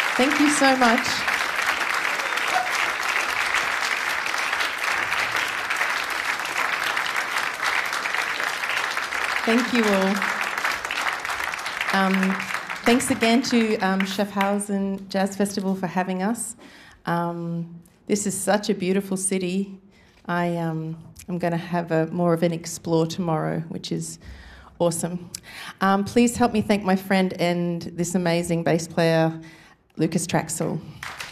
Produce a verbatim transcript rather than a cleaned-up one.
Thank you so much. Thank you all. Um, thanks again to um, Schaffhausen Jazz Festival for having us. Um, this is such a beautiful city. I, um, I'm going to have a, more of an explore tomorrow, which is awesome. Um, please help me thank my friend and this amazing bass player, Lucas Traxel.